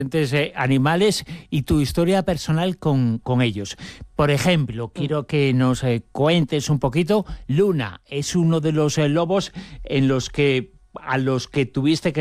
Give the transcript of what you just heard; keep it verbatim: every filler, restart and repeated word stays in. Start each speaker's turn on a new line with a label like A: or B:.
A: eh, animales y tu historia personal con, con ellos. Por ejemplo, quiero que nos eh, cuentes un poquito. Luna es uno de los eh, lobos en los que a los que tuviste que